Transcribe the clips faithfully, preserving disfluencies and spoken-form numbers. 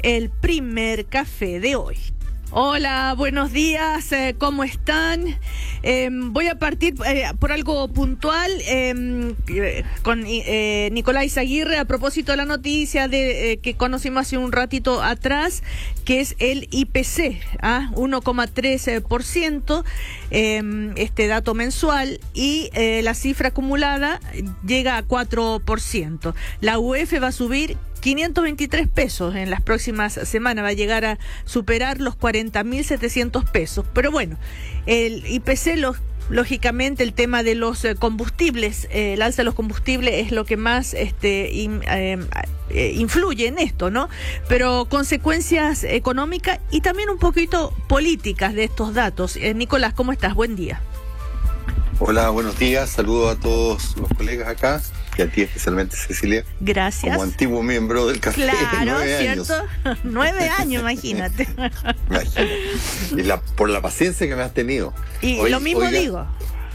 el primer café de hoy. Hola, buenos días, eh, ¿cómo están? Eh, voy a partir eh, por algo puntual eh, con eh, Nicolás Aguirre a propósito de la noticia de eh, que conocimos hace un ratito atrás, que es el I P C, ¿ah? uno coma tres por ciento, eh, este dato mensual, y eh, la cifra acumulada llega a cuatro por ciento. La U E F va a subir quinientos veintitrés pesos en las próximas semanas, va a llegar a superar los cuarenta mil setecientos pesos. Pero bueno, el I P C, lo, lógicamente, el tema de los combustibles, eh, el alza de los combustibles es lo que más este, in, eh, eh, influye en esto, ¿no? Pero consecuencias económicas y también un poquito políticas de estos datos. Eh, Nicolás, ¿cómo estás? Buen día. Hola, buenos días. Saludos a todos los colegas acá y a ti especialmente, Cecilia. Gracias. Como antiguo miembro del café. Claro, nueve ¿cierto? Años. Nueve años, imagínate. Imagínate. Y la, por la paciencia que me has tenido. Y Oye, lo mismo oiga, digo.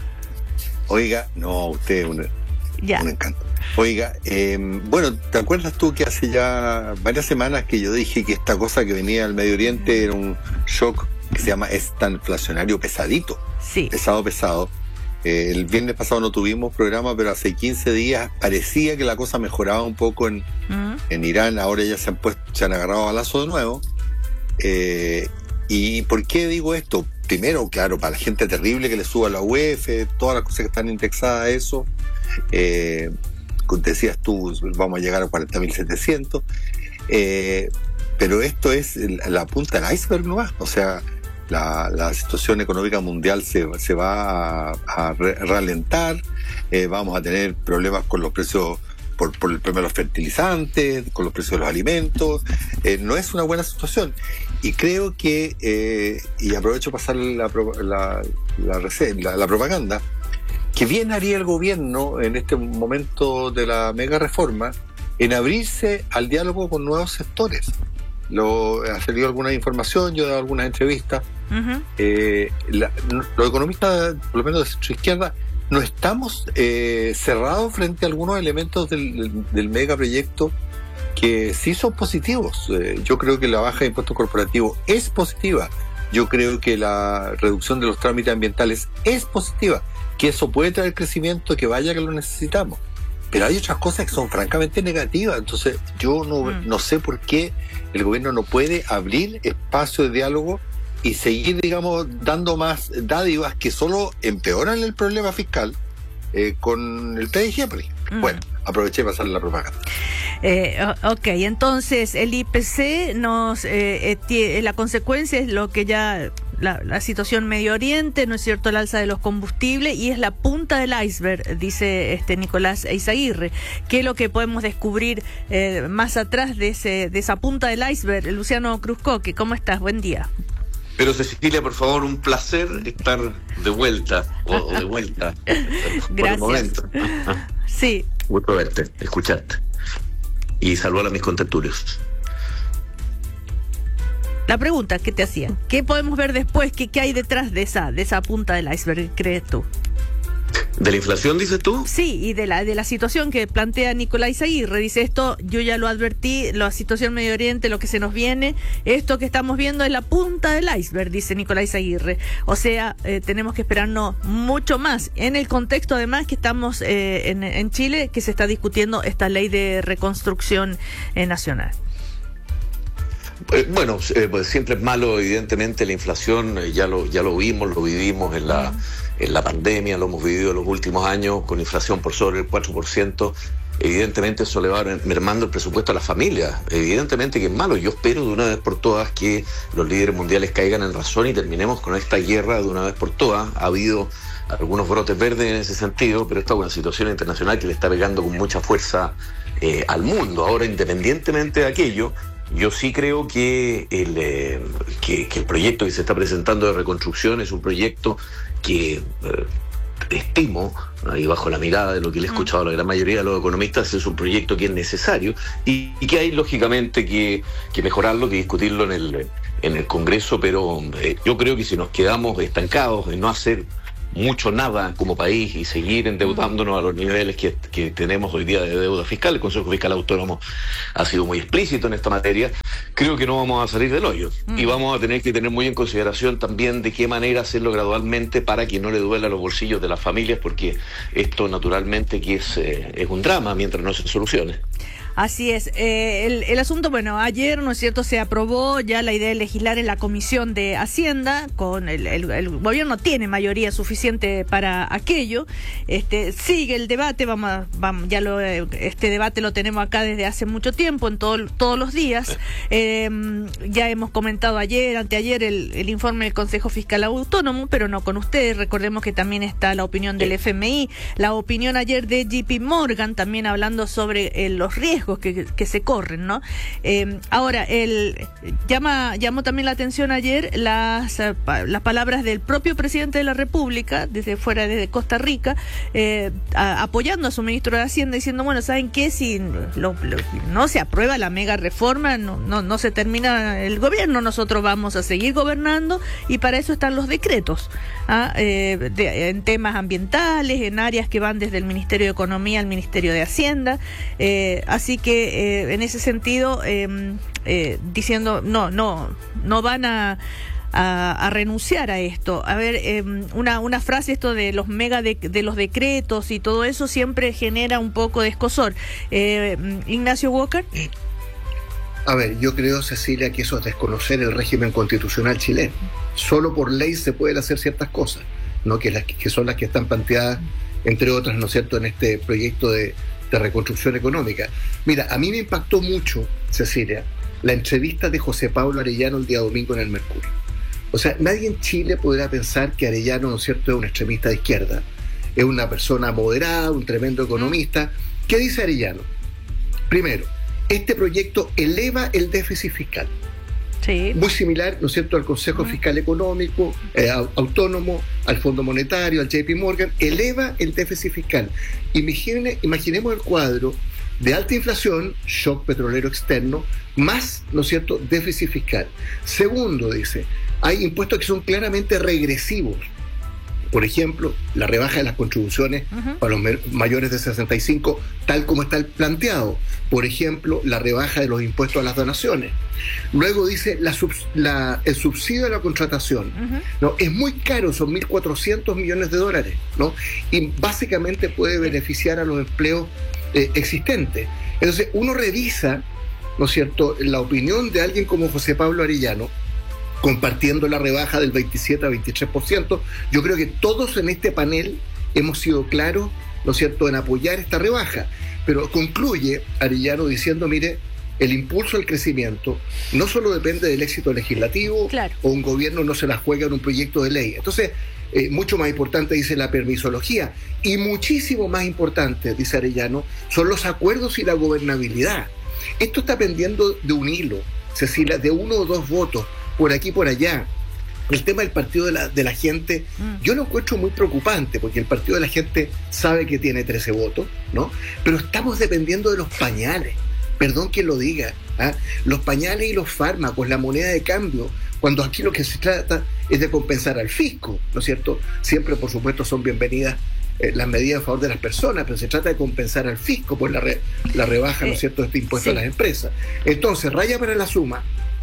Oiga, no, usted es un, Ya. un encanto. Oiga, eh, bueno, ¿te acuerdas tú que hace ya varias semanas que yo dije que esta cosa que venía del Medio Oriente era un shock que se llama estanflacionario pesadito? Sí. Pesado, pesado. Eh, el viernes pasado no tuvimos programa, pero hace quince días parecía que la cosa mejoraba un poco en, uh-huh. en Irán. Ahora ya se han puesto, se han agarrado a balazo de nuevo. Eh, ¿Y por qué digo esto? Primero, claro, para la gente terrible que le suba la U E F, todas las cosas que están indexadas a eso. Eh, decías tú, vamos a llegar a cuarenta mil setecientos. Eh, pero esto es la punta del iceberg nomás. O sea, La, la situación económica mundial se, se va a, a re, ralentar, eh, vamos a tener problemas con los precios, por, por el problema de los fertilizantes, con los precios de los alimentos, eh, no es una buena situación. Y creo que, eh, y aprovecho para pasar la, la, la, la, la propaganda, que bien haría el gobierno en este momento de la mega reforma en abrirse al diálogo con nuevos sectores. Lo, ha salido alguna información, yo he dado algunas entrevistas. Uh-huh. eh, la, los economistas, por lo menos de centro izquierda, no estamos eh, cerrados frente a algunos elementos del, del, del megaproyecto que sí son positivos. Eh, yo creo que la baja de impuestos corporativos es positiva. Yo creo que la reducción de los trámites ambientales es positiva. Que eso puede traer crecimiento, que vaya que lo necesitamos. Pero hay otras cosas que son francamente negativas. Entonces yo no, mm. no sé por qué el gobierno no puede abrir espacio de diálogo y seguir, digamos, dando más dádivas que solo empeoran el problema fiscal eh, con el T G P. Mm. Bueno, aproveché para pasarle la propaganda. Eh, ok, entonces el I P C nos eh, eh, tie, la consecuencia es lo que ya la, la situación Medio Oriente, ¿no es cierto?, el alza de los combustibles, y es la punta del iceberg, dice este Nicolás Eizaguirre. ¿Qué es lo que podemos descubrir eh, más atrás de ese de esa punta del iceberg? Luciano Cruzcoque, ¿cómo estás? Buen día. Pero Cecilia, por favor, un placer estar de vuelta, o, o de vuelta. Gracias. Por el momento. Sí. Gusto verte, escucharte. Y saludar a mis contertulios. La pregunta que te hacía, ¿qué podemos ver después? ¿Qué, qué hay detrás de esa de esa punta del iceberg, crees tú? ¿De la inflación, dices tú? Sí, y de la de la situación que plantea Nicolás Aguirre. Dice, esto yo ya lo advertí, la situación Medio Oriente, lo que se nos viene, esto que estamos viendo es la punta del iceberg, dice Nicolás Aguirre. O sea, eh, tenemos que esperarnos mucho más, en el contexto además que estamos eh, en, en Chile, que se está discutiendo esta ley de reconstrucción eh, nacional. Eh, bueno, eh, pues siempre es malo, evidentemente, la inflación, eh, ya lo ya lo vimos, lo vivimos en la... Uh-huh. En la pandemia, lo hemos vivido en los últimos años, con inflación por sobre el cuatro por ciento. Evidentemente eso le va mermando el presupuesto a las familias. Evidentemente que es malo. Yo espero de una vez por todas que los líderes mundiales caigan en razón y terminemos con esta guerra de una vez por todas. Ha habido algunos brotes verdes en ese sentido, pero esta es una situación internacional que le está pegando con mucha fuerza eh, al mundo. Ahora, independientemente de aquello, yo sí creo que el, eh, que, que el proyecto que se está presentando de reconstrucción es un proyecto que eh, estimo, ahí bajo la mirada de lo que le he escuchado a la gran mayoría de los economistas, es un proyecto que es necesario y, y que hay lógicamente que, que mejorarlo, que discutirlo en el, en el Congreso, pero eh, yo creo que si nos quedamos estancados en no hacer mucho nada como país y seguir endeudándonos a los niveles que, que tenemos hoy día de deuda fiscal. El Consejo Fiscal Autónomo ha sido muy explícito en esta materia. Creo que no vamos a salir del hoyo mm. y vamos a tener que tener muy en consideración también de qué manera hacerlo gradualmente para que no le duela los bolsillos de las familias, porque esto naturalmente que es, eh, es un drama mientras no se solucione. Así es. Eh, el, el asunto, bueno, ayer, ¿no es cierto?, se aprobó ya la idea de legislar en la Comisión de Hacienda. Con el, el, el gobierno tiene mayoría suficiente para aquello. Este sigue el debate, vamos, a, vamos ya lo este debate lo tenemos acá desde hace mucho tiempo, en todo, todos los días. Eh, ya hemos comentado ayer, anteayer, el, el informe del Consejo Fiscal Autónomo, pero no con ustedes. Recordemos que también está la opinión del F M I, la opinión ayer de J P Morgan, también hablando sobre eh, los riesgos Que, que se corren, ¿no? Eh, ahora, el llama llamó también la atención ayer las, las palabras del propio presidente de la República, desde fuera, desde Costa Rica, eh, a, apoyando a su ministro de Hacienda, diciendo, bueno, ¿saben qué? Si lo, lo, no se aprueba la mega reforma, no, no, no se termina el gobierno, nosotros vamos a seguir gobernando y para eso están los decretos, ¿ah? eh, de, en temas ambientales, en áreas que van desde el Ministerio de Economía al Ministerio de Hacienda, eh, así que eh, en ese sentido eh, eh, diciendo no no no van a, a, a renunciar a esto. A ver, eh, una una frase, esto de los mega de, de los decretos y todo eso siempre genera un poco de escozor. eh, Ignacio Walker. A ver, yo creo, Cecilia, que eso es desconocer el régimen constitucional chileno. Solo por ley se pueden hacer ciertas cosas, ¿no? Que, las, que son las que están planteadas, entre otras, ¿no es cierto?, en este proyecto de de reconstrucción económica. Mira, a mí me impactó mucho, Cecilia, la entrevista de José Pablo Arellano el día domingo en el Mercurio. O sea, nadie en Chile podrá pensar que Arellano, ¿no es cierto?, es un extremista de izquierda, es una persona moderada, un tremendo economista. ¿Qué dice Arellano? Primero, este proyecto eleva el déficit fiscal. Sí. Muy similar, ¿no es cierto?, al Consejo uh-huh. Fiscal Económico, eh, Autónomo, al Fondo Monetario, al J P Morgan, eleva el déficit fiscal. Imagine, imaginemos el cuadro de alta inflación, shock petrolero externo, más, ¿no es cierto?, déficit fiscal. Segundo, dice, hay impuestos que son claramente regresivos. Por ejemplo, la rebaja de las contribuciones uh-huh. para los mayores de sesenta y cinco, tal como está planteado. Por ejemplo, la rebaja de los impuestos a las donaciones. Luego dice la, sub, la el subsidio de la contratación. Uh-huh. ¿No? Es muy caro, son mil cuatrocientos millones de dólares, ¿no? Y básicamente puede beneficiar a los empleos eh, existentes. Entonces, uno revisa, ¿no es cierto?, la opinión de alguien como José Pablo Arellano, compartiendo la rebaja del veintisiete a veintitrés por ciento. Yo creo que todos en este panel hemos sido claros, ¿no es cierto?, en apoyar esta rebaja. Pero concluye Arellano diciendo, mire, el impulso al crecimiento no solo depende del éxito legislativo, claro, o un gobierno no se la juega en un proyecto de ley. Entonces, eh, mucho más importante, dice, la permisología, y muchísimo más importante, dice Arellano, son los acuerdos y la gobernabilidad. Esto está pendiendo de un hilo, Cecilia, de uno o dos votos, por aquí por allá. El tema del Partido de la, de la Gente, mm. yo lo encuentro muy preocupante, porque el Partido de la Gente sabe que tiene trece votos, ¿no? Pero estamos dependiendo de los pañales, perdón que lo diga, ¿ah? Los pañales y los fármacos, la moneda de cambio, cuando aquí lo que se trata es de compensar al fisco, ¿no es cierto? Siempre, por supuesto, son bienvenidas eh, las medidas a favor de las personas, pero se trata de compensar al fisco por la, re, la rebaja, ¿no es cierto?, de este impuesto sí. a las empresas. Entonces, raya para la suma.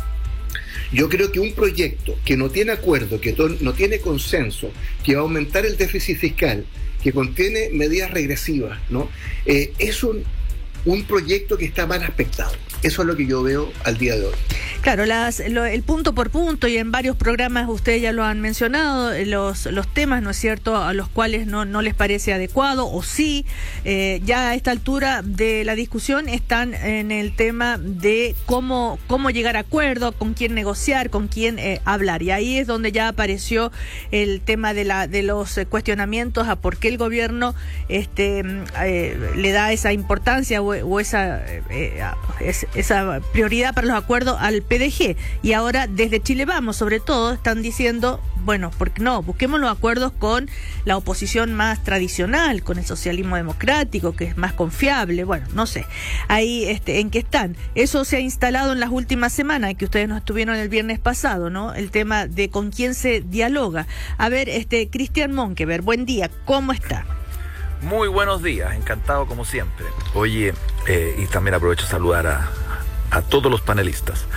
Yo creo que un proyecto que no tiene acuerdo, que to- no tiene consenso, que va a aumentar el déficit fiscal, que contiene medidas regresivas, ¿no? Eh, es un, un proyecto que está mal aspectado. Eso es lo que yo veo al día de hoy. Claro, las, lo, el punto por punto, y en varios programas ustedes ya lo han mencionado, los los temas, ¿no es cierto?, a los cuales no, no les parece adecuado, o sí, eh, ya a esta altura de la discusión están en el tema de cómo cómo llegar a acuerdo, con quién negociar, con quién eh, hablar. Y ahí es donde ya apareció el tema de la de los cuestionamientos a por qué el gobierno este eh, le da esa importancia o, o esa, eh, esa esa prioridad para los acuerdos al P P D G. Y ahora desde Chile Vamos, sobre todo, están diciendo, bueno, porque no, busquemos los acuerdos con la oposición más tradicional, con el socialismo democrático, que es más confiable. Bueno, no sé, ahí este, en qué están. Eso se ha instalado en las últimas semanas, que ustedes nos estuvieron el viernes pasado, ¿no? El tema de con quién se dialoga. A ver, este Cristian Monkever, buen día, ¿cómo está? Muy buenos días, encantado como siempre. Oye, eh, y también aprovecho a saludar a, a todos los panelistas.